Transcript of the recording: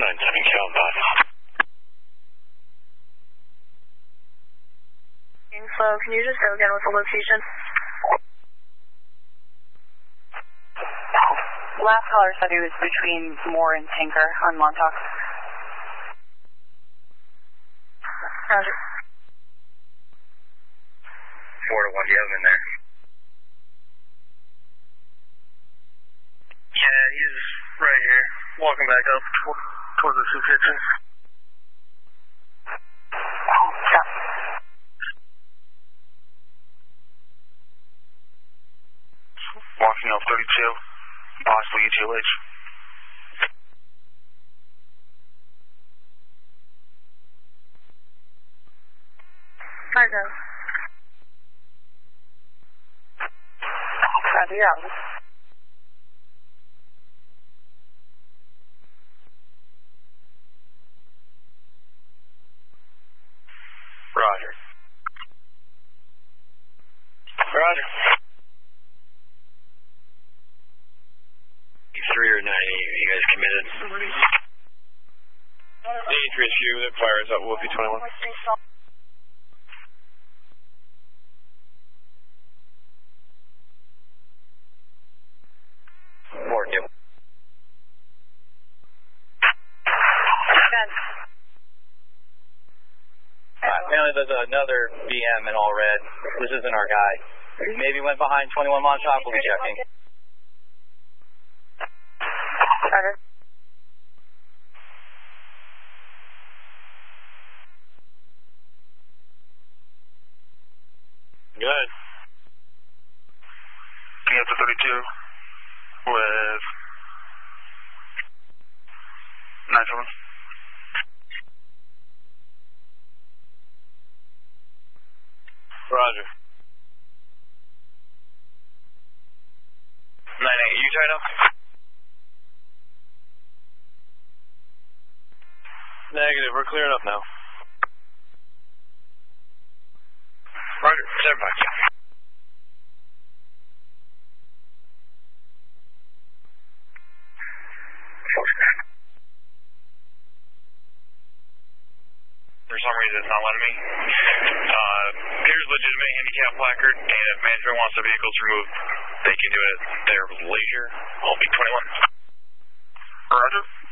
countdown. Info, can you just go again with the location? Last caller said he was between Moore and Tinker on Montauk. Roger. 4 to 1, do you have him in there? Yeah, he's right here, walking back up towards the soup kitchen. Oh, yeah. Walking up 32, possibly UTLH. Margo. Roger, you're out. Roger. Roger. 3 or 90, you guys committed? 83 is you, that fires up Wolfie 21. More two. Apparently there's another BM in all red. This isn't our guy. Maybe went behind 21 Montauk. We'll be checking. Roger. Good. Getting up to 32 with 9-7. Roger. 9-8, you tied up? Negative, we're clearing up now. Roger, 7-5. For some reason, it's not letting me. Here's legitimate handicap placard, and if management wants the vehicles removed, they can do it at their leisure. I'll be 21. Roger.